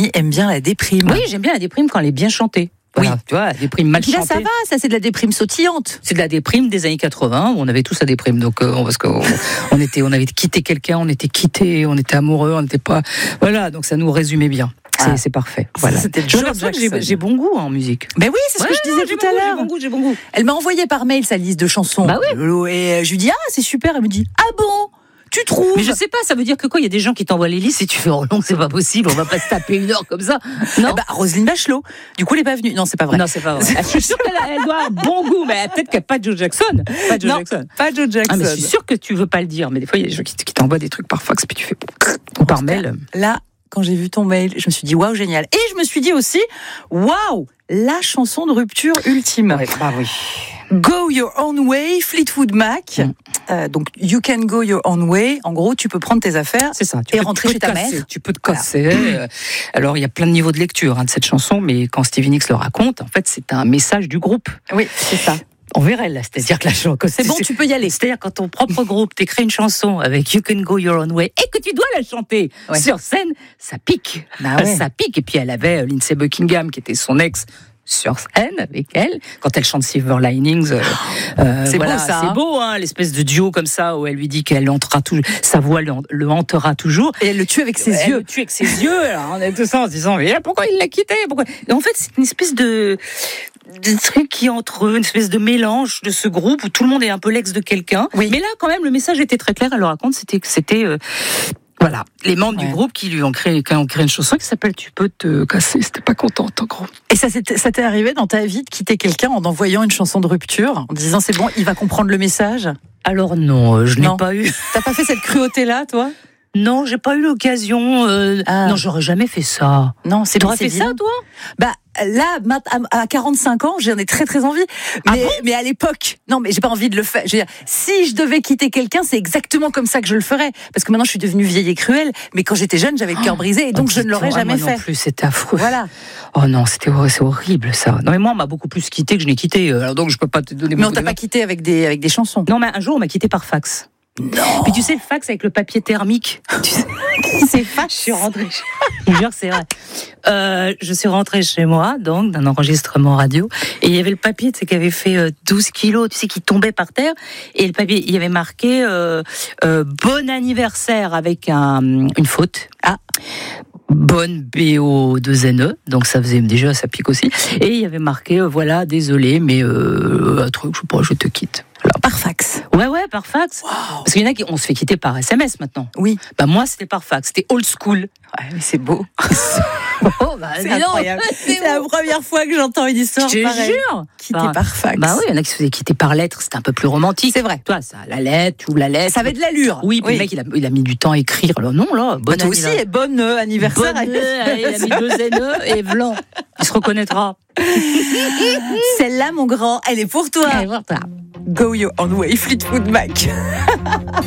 Stéphanie aime bien la déprime. Oui, j'aime bien la déprime quand elle est bien chantée. Voilà, Oui. tu vois, la déprime mal Puis là, chantée. ça va, ça c'est de la déprime sautillante. C'est de la déprime des années 80 où on avait tous la déprime. Donc, parce qu'on on avait quitté quelqu'un, on était quitté, on était amoureux, on n'était pas. Voilà, donc ça nous résumait bien. C'est parfait. Voilà. C'était Je Joe remarque que Jackson. j'ai bon goût en musique. Mais oui, c'est ce que je disais tout à l'heure. J'ai bon goût. Elle m'a envoyé par mail sa liste de chansons. Bah oui. Lolo, et je lui dis c'est super. Elle me dit bon, tu trouves? Mais je sais pas, ça veut dire que quoi? Il y a des gens qui t'envoient les listes et tu fais oh non, c'est pas possible, on va pas se taper une heure comme ça. Non. Roselyne Bachelot. Du coup, elle est pas venue. Non, c'est pas vrai. Non, c'est pas vrai. Je suis sûre qu'elle doit avoir bon goût, mais peut-être qu'elle n'a pas Joe Jackson. Pas Joe Jackson. Ah, mais je suis sûre que tu veux pas le dire. Mais des fois, il y a des gens qui t'envoient des trucs par fax, puis tu fais par mail. Là, quand j'ai vu ton mail, je me suis dit waouh, génial. Et je me suis dit aussi waouh, la chanson de rupture ultime. Ouais, bah oui. Go Your Own Way, Fleetwood Mac. Donc, You Can Go Your Own Way. En gros, tu peux prendre tes affaires c'est ça, et rentrer chez ta mère. Tu peux te casser. Alors, il y a plein de niveaux de lecture de cette chanson, mais quand Stevie Nicks le raconte, en fait, c'est un message du groupe. Oui, c'est ça. On verrait là, c'est-à-dire que la chanson. C'est bon, tu peux y aller. C'est-à-dire quand ton propre groupe t'écrit une chanson avec You Can Go Your Own Way et que tu dois la chanter sur scène, ça pique. Ça pique. Et puis elle avait Lindsey Buckingham qui était son ex sur scène avec elle quand elle chante Silver Linings. C'est beau ça. C'est beau, l'espèce de duo comme ça où elle lui dit qu'elle hantera toujours, sa voix le hantera toujours. Et elle le tue avec ses yeux. Elle le tue avec ses yeux. Alors on est tous en se disant mais pourquoi il l'a quitté? Et en fait c'est une espèce de trucs qui entre eux, une espèce de mélange de ce groupe où tout le monde est un peu l'ex de quelqu'un. Oui. Mais là, quand même, le message était très clair. Elle le raconte, c'était voilà, les membres du groupe qui lui ont créé une chanson qui s'appelle Tu peux te casser. C'était pas contente, en gros. Et ça t'est arrivé dans ta vie de quitter quelqu'un en envoyant une chanson de rupture, en disant c'est bon, il va comprendre le message? Alors non, je n'ai pas eu. T'as pas fait cette cruauté-là, toi? Non, j'ai pas eu l'occasion. Non, j'aurais jamais fait ça. Non, c'est t'aurais fait ça, toi? Bah là, à 45 ans, j'en ai très très envie. Mais à l'époque, non, mais j'ai pas envie de le faire. Je veux dire, si je devais quitter quelqu'un, c'est exactement comme ça que je le ferais. Parce que maintenant, je suis devenue vieille et cruelle. Mais quand j'étais jeune, j'avais le cœur brisé et donc je ne l'aurais jamais fait. Non plus, c'était affreux. Voilà. Oh non, c'est horrible ça. Non mais moi, on m'a beaucoup plus quitté que je n'ai quitté. Alors donc, je peux pas te donner. Mais on t'a pas quitté avec des chansons. Non, mais un jour, on m'a quitté par fax. Non. Puis tu sais, le fax avec le papier thermique. Tu sais, c'est fax. Je suis rentrée. Je jure, c'est vrai. Je suis rentrée chez moi, donc, d'un enregistrement radio. Et il y avait le papier, tu sais, qui avait fait 12 kilos, tu sais, qui tombait par terre. Et le papier, il y avait marqué bon anniversaire avec une faute. Bonne BO2NE, donc ça faisait déjà, ça pique aussi. Et il y avait marqué, voilà, désolé, mais un truc, je sais pas, je te quitte. Alors, par fax. Ouais, par fax. Wow. Parce qu'il y en a qui, on se fait quitter par SMS maintenant. Oui. Bah moi, c'était par fax, c'était old school. Ouais, mais c'est beau. C'est incroyable. C'est la première fois que j'entends une histoire pareille. Je te jure. Quitter par fax. Bah oui, il y en a qui se faisaient quitter par lettre, c'était un peu plus romantique. C'est vrai. Toi, ça, la lettre ou la lettre. Ça avait de l'allure. Oui, puis le mec, il a mis du temps à écrire. Alors non, là, bon toi aussi, et bon anniversaire. Il a mis 2 NE et blanc. Il se reconnaîtra. Celle-là, mon grand, elle est pour toi. Elle est pour toi. Go Your Own Way, Fleetwood Mac.